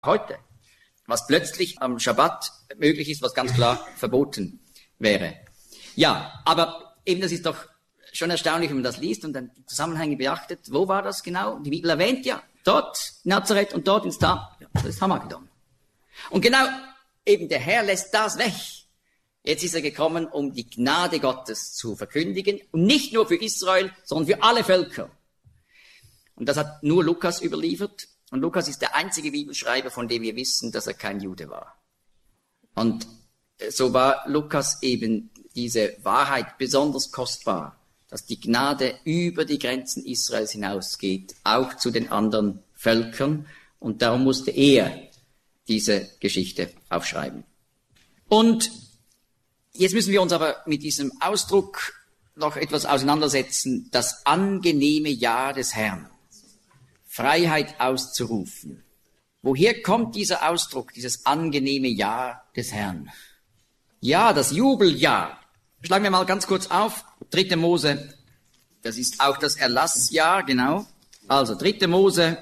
heute, was plötzlich am Schabbat möglich ist, was ganz klar verboten wäre. Ja, aber eben das ist doch schon erstaunlich, wenn man das liest und dann die Zusammenhänge beachtet. Wo war das genau? Die Bibel erwähnt ja dort Nazareth und dort ins Tal. Ja, das ist Hamagedon. Und genau eben der Herr lässt das weg. Jetzt ist er gekommen, um die Gnade Gottes zu verkündigen. Und nicht nur für Israel, sondern für alle Völker. Und das hat nur Lukas überliefert. Und Lukas ist der einzige Bibelschreiber, von dem wir wissen, dass er kein Jude war. Und so war Lukas eben diese Wahrheit besonders kostbar, dass die Gnade über die Grenzen Israels hinausgeht, auch zu den anderen Völkern. Und darum musste er diese Geschichte aufschreiben. Und jetzt müssen wir uns aber mit diesem Ausdruck noch etwas auseinandersetzen, das angenehme Jahr des Herrn. Freiheit auszurufen. Woher kommt dieser Ausdruck, dieses angenehme Jahr des Herrn? Ja, das Jubeljahr. Schlagen wir mal ganz kurz auf. 3. Mose, das ist auch das Erlassjahr, genau. Also 3. Mose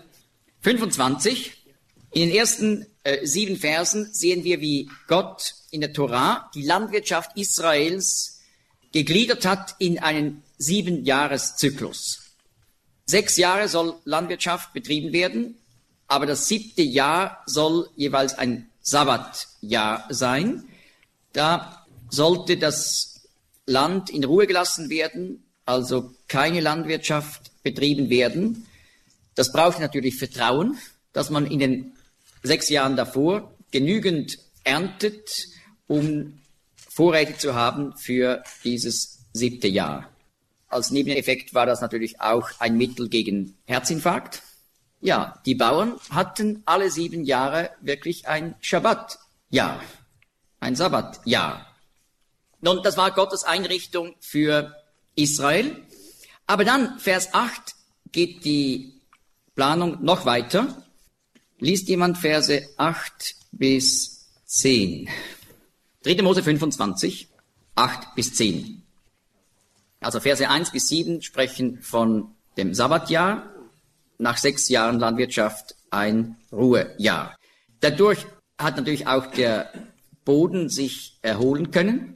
25. In den ersten 7 Versen sehen wir, wie Gott in der Tora die Landwirtschaft Israels gegliedert hat in einen 7-Jahres-Zyklus. 6 Jahre soll Landwirtschaft betrieben werden, aber das 7. Jahr soll jeweils ein Sabbatjahr sein. Da sollte das Land in Ruhe gelassen werden, also keine Landwirtschaft betrieben werden. Das braucht natürlich Vertrauen, dass man in den 6 Jahren davor genügend erntet, um Vorräte zu haben für dieses 7. Jahr. Als Nebeneffekt war das natürlich auch ein Mittel gegen Herzinfarkt. Ja, die Bauern hatten alle 7 Jahre wirklich ein Schabbatjahr, ein Sabbatjahr. Nun, das war Gottes Einrichtung für Israel. Aber dann, Vers 8, geht die Planung noch weiter. Liest jemand Verse 8 bis 10? 3. Mose 25, 8 bis 10. Also Verse 1 bis 7 sprechen von dem Sabbatjahr, nach 6 Jahren Landwirtschaft ein Ruhejahr. Dadurch hat natürlich auch der Boden sich erholen können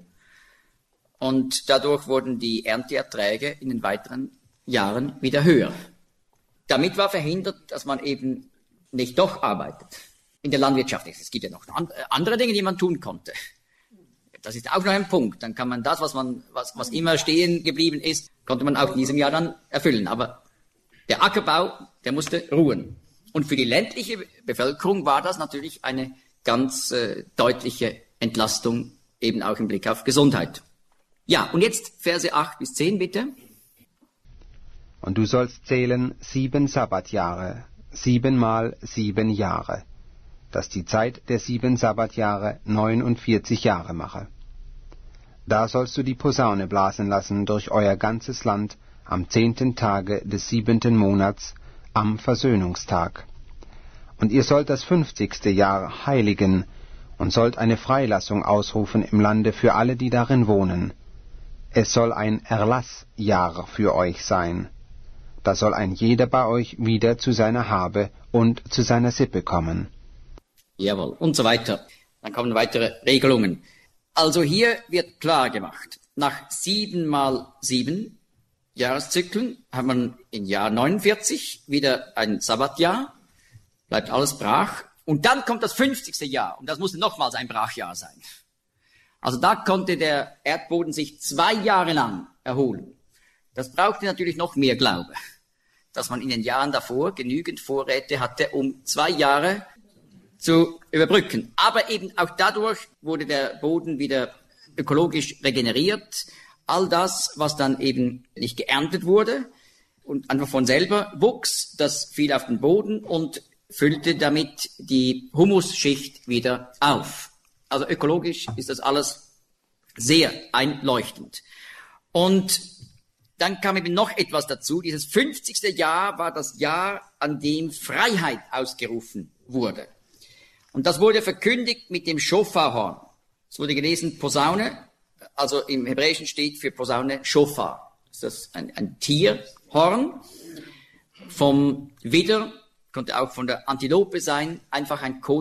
und dadurch wurden die Ernteerträge in den weiteren Jahren wieder höher. Damit war verhindert, dass man eben nicht doch arbeitet in der Landwirtschaft. Es gibt ja noch andere Dinge, die man tun konnte. Das ist auch noch ein Punkt. Dann kann man das, was immer stehen geblieben ist, konnte man auch in diesem Jahr dann erfüllen. Aber der Ackerbau, der musste ruhen. Und für die ländliche Bevölkerung war das natürlich eine ganz deutliche Entlastung, eben auch im Blick auf Gesundheit. Ja, und jetzt Verse 8 bis 10 bitte. Und du sollst zählen 7 Sabbatjahre, 7 mal 7 Jahre, dass die Zeit der 7 Sabbatjahre 49 Jahre mache. Da sollst du die Posaune blasen lassen durch euer ganzes Land am 10. Tage des 7. Monats, am Versöhnungstag. Und ihr sollt das 50. Jahr heiligen und sollt eine Freilassung ausrufen im Lande für alle, die darin wohnen. Es soll ein Erlassjahr für euch sein. Da soll ein jeder bei euch wieder zu seiner Habe und zu seiner Sippe kommen. Jawohl, und so weiter. Dann kommen weitere Regelungen. Also hier wird klar gemacht, nach 7 mal 7 Jahreszyklen hat man im Jahr 49 wieder ein Sabbatjahr, bleibt alles brach. Und dann kommt das 50. Jahr und das musste nochmals ein Brachjahr sein. Also da konnte der Erdboden sich 2 Jahre lang erholen. Das brauchte natürlich noch mehr Glaube, dass man in den Jahren davor genügend Vorräte hatte, um 2 Jahre zu überbrücken. Aber eben auch dadurch wurde der Boden wieder ökologisch regeneriert. All das, was dann eben nicht geerntet wurde und einfach von selber wuchs, das fiel auf den Boden und füllte damit die Humusschicht wieder auf. Also ökologisch ist das alles sehr einleuchtend. Und dann kam eben noch etwas dazu. Dieses 50. Jahr war das Jahr, an dem Freiheit ausgerufen wurde. Und das wurde verkündigt mit dem Schofarhorn. Es wurde gelesen Posaune, also im Hebräischen steht für Posaune Schofar. Das ist ein Tierhorn vom Widder konnte auch von der Antilope sein, einfach ein